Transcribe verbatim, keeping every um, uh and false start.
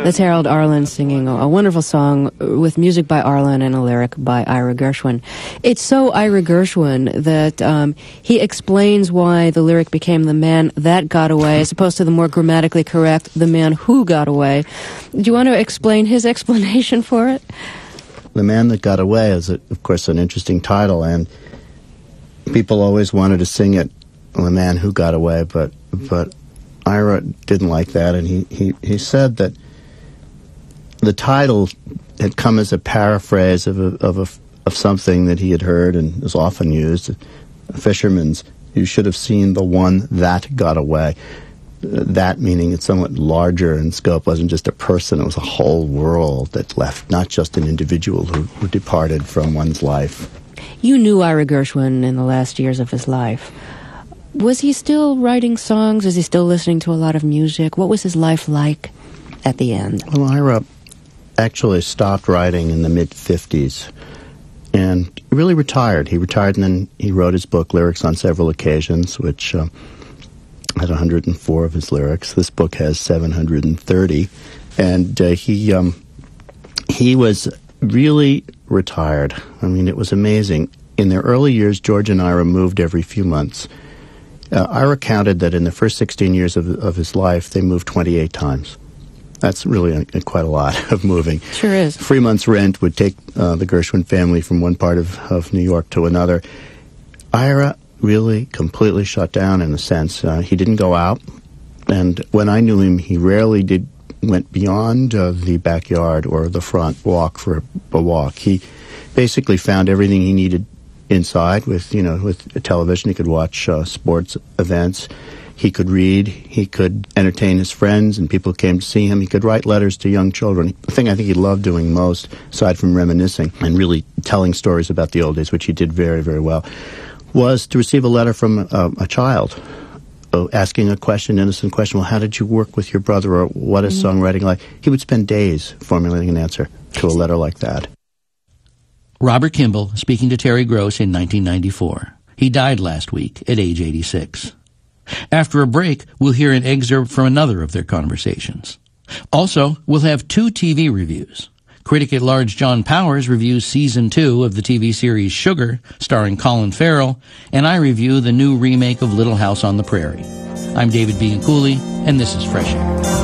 That's Harold Arlen singing a wonderful song with music by Arlen and a lyric by Ira Gershwin. It's so Ira Gershwin that um, he explains why the lyric became the man that got away as opposed to the more grammatically correct the man who got away. Do you want to explain his explanation for it? The Man That Got Away is, of course, an interesting title, and people always wanted to sing it, The Man Who Got Away, but but Ira didn't like that, and he, he, he said that the title had come as a paraphrase of a, of a, of something that he had heard and was often used. A fisherman's, you should have seen the one that got away. Uh, that meaning it's somewhat larger in scope, wasn't just a person, it was a whole world that left, not just an individual who, who departed from one's life. You knew Ira Gershwin in the last years of his life. Was he still writing songs? Was he still listening to a lot of music? What was his life like at the end? Well, Ira actually stopped writing in the mid-fifties and really retired. He retired and then he wrote his book, Lyrics on Several Occasions, which uh, had one hundred four of his lyrics. This book has seven hundred thirty. And uh, he um, he was really retired. I mean, it was amazing. In their early years, George and Ira moved every few months. Uh, Ira counted that in the first sixteen years of, of his life, they moved twenty-eight times. That's really a, a, quite a lot of moving. Sure is. Three months' rent would take uh, the Gershwin family from one part of, of New York to another. Ira really completely shut down in a sense. Uh, he didn't go out, and when I knew him, he rarely did went beyond uh, the backyard or the front walk for a, a walk. He basically found everything he needed inside with, you know, with television. He could watch uh, sports events. He could read. He could entertain his friends, and people came to see him. He could write letters to young children. The thing I think he loved doing most, aside from reminiscing and really telling stories about the old days, which he did very, very well, was to receive a letter from uh, a child uh, asking a question, innocent question. Well, how did you work with your brother, or what is mm-hmm. songwriting like? He would spend days formulating an answer to a letter like that. Robert Kimball speaking to Terry Gross in nineteen ninety-four. He died last week at age eighty-six. After a break, we'll hear an excerpt from another of their conversations. Also, we'll have two T V reviews. Critic at Large John Powers reviews Season two of the T V series Sugar, starring Colin Farrell, and I review the new remake of Little House on the Prairie. I'm David Bianculli, and this is Fresh Air.